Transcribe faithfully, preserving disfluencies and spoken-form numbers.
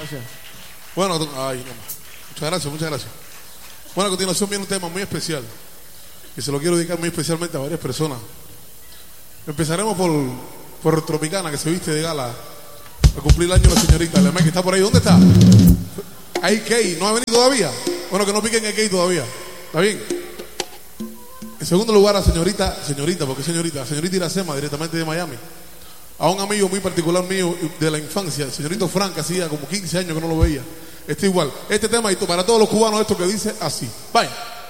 Gracias. Bueno, ay, no, muchas gracias, muchas gracias. Bueno, a continuación viene un tema muy especial y se lo quiero dedicar muy especialmente a varias personas. Empezaremos por, por Tropicana, que se viste de gala a cumplir el año la señorita. La que está por ahí, ¿dónde está? Ahí, Key, ¿no ha venido todavía? Bueno, que no piquen el Key todavía. ¿Está bien? En segundo lugar, a señorita, señorita, porque señorita, la señorita Iracema, directamente de Miami. A un amigo muy particular mío de la infancia, el señorito Frank, hacía como quince años que no lo veía. Está igual. Este tema y para todos los cubanos, esto que dice así. Vaya.